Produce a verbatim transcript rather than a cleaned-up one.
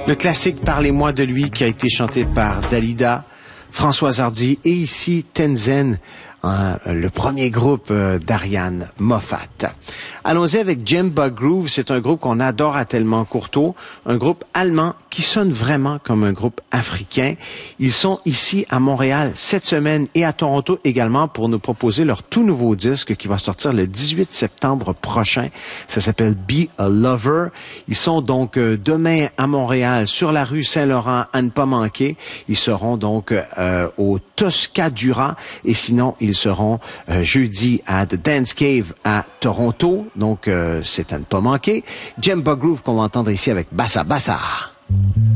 Le classique « Parlez-moi de lui » qui a été chanté par Dalida, Françoise Hardy et ici Tenzen, hein, le premier groupe euh, d'Ariane Moffat. Allons-y avec Djemba Groove, c'est un groupe qu'on adore à Tellement Courteau, un groupe allemand qui sonne vraiment comme un groupe africain. Ils sont ici à Montréal cette semaine et à Toronto également pour nous proposer leur tout nouveau disque qui va sortir le dix-huit septembre prochain. Ça s'appelle Be a Lover. Ils sont donc euh, demain à Montréal sur la rue Saint-Laurent à ne pas manquer. Ils seront donc euh, au Toscadura et sinon ils seront euh, jeudi à The Dance Cave à Toronto. Donc, euh, c'est à ne pas manquer. Djemba Groove qu'on va entendre ici avec Bassa Bassa.